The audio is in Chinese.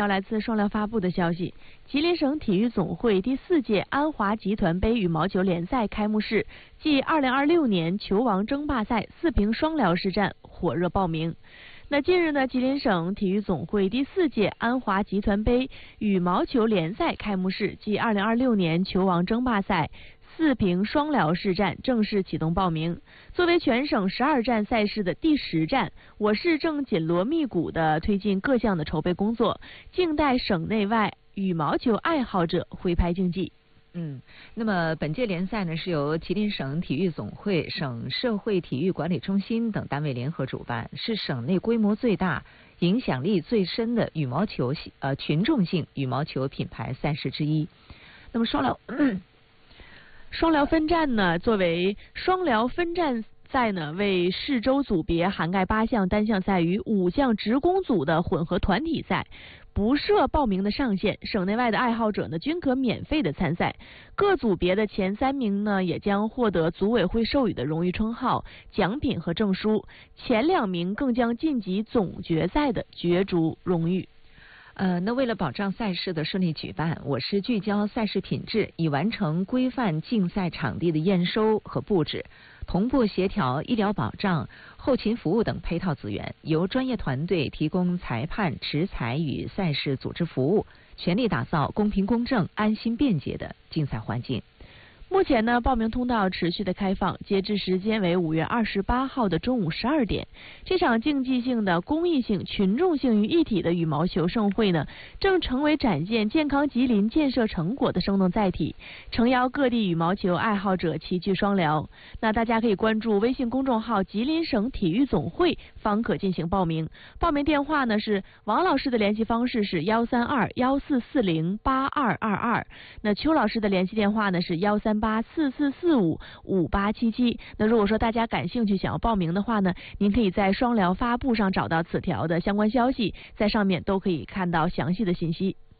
条来自双辽发布的消息，吉林省体育总会第4届安华集团杯羽毛球联赛开幕式暨2026年球王争霸赛4平双辽实战火热报名。那近日呢，吉林省体育总会第4届安华集团杯羽毛球联赛开幕式暨2026年球王争霸赛4平双辽实战正式启动报名。作为全省12站赛事的第10站，我市正紧锣密鼓地推进各项的筹备工作，静待省内外羽毛球爱好者挥拍竞技。 那么本届联赛呢是由吉林省体育总会、省社会体育管理中心等单位联合主办，是省内规模最大、影响力最深的羽毛球群众性羽毛球品牌赛事之一。那么双辽分站呢，作为双辽分站赛呢，为市州组别涵盖8项单项赛与5项职工组的混合团体赛，不设报名的上限，省内外的爱好者呢均可免费的参赛。各组别的前3名呢也将获得组委会授予的荣誉称号、奖品和证书，前2名更将晋级总决赛的角逐荣誉。那为了保障赛事的顺利举办，我市聚焦赛事品质，已完成规范竞赛场地的验收和布置，同步协调医疗保障、后勤服务等配套资源，由专业团队提供裁判、持裁与赛事组织服务，全力打造公平公正、安心便捷的竞赛环境。目前呢，报名通道持续的开放，截至时间为5月28号的中午12点。这场竞技性的、公益性、群众性于一体的羽毛球盛会呢，正成为展现健康吉林建设成果的生动载体，诚邀各地羽毛球爱好者齐聚双辽。那大家可以关注微信公众号吉林省体育总会，方可进行报名。报名电话呢是王老师的联系方式是132-1440-8222，那邱老师的联系电话呢是138-4445-5877。那如果说大家感兴趣想要报名的话呢，您可以在双辽发布上找到此条的相关消息，在上面都可以看到详细的信息。